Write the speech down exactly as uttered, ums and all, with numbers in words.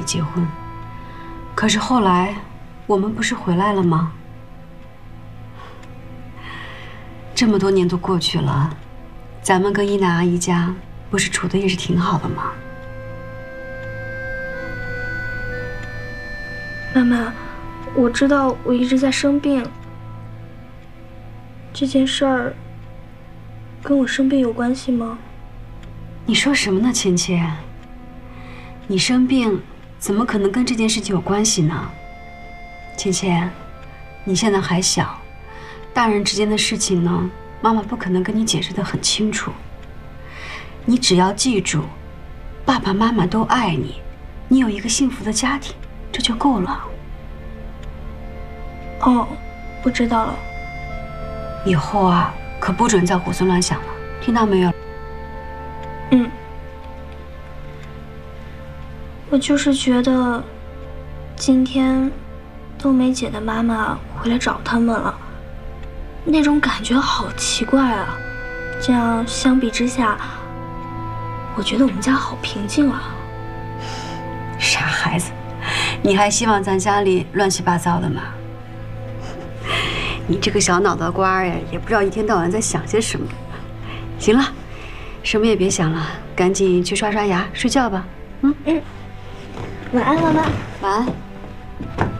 结婚。可是后来，我们不是回来了吗？这么多年都过去了，咱们跟伊娜阿姨家不是处的也是挺好的吗？ 妈妈，我知道我一直在生病，这件事儿跟我生病有关系吗？ 你说什么呢，芊芊？你生病怎么可能跟这件事情有关系呢？芊芊，你现在还小，大人之间的事情呢，妈妈不可能跟你解释得很清楚。你只要记住，爸爸妈妈都爱你，你有一个幸福的家庭，这就够了。 哦，我知道了。 以后啊，可不准再胡思乱想了，听到没有？ 嗯。我就是觉得，今天冬梅姐的妈妈回来找他们了，那种感觉好奇怪啊。这样相比之下，我觉得我们家好平静啊。 傻孩子，你还希望咱家里乱七八糟的吗？你这个小脑袋瓜呀，也不知道一天到晚在想些什么。行了，什么也别想了，赶紧去刷刷牙，睡觉吧。嗯嗯。 晚安，妈妈。 晚安。